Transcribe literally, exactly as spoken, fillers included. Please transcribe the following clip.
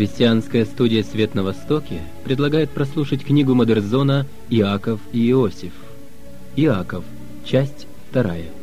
Христианская студия «Свет на Востоке» предлагает прослушать книгу Модерзона «Иаков и Иосиф». Иаков, часть вторая.